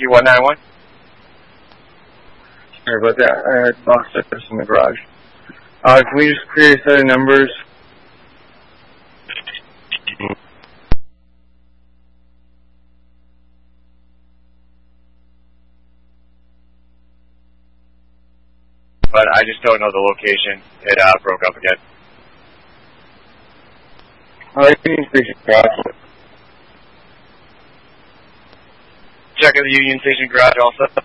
Whiskey 191. Sorry about that. I had lost service in the garage. Can we just create a set of numbers? But I just don't know the location. It broke up again. Union Station garage. Checking the Union Station garage also.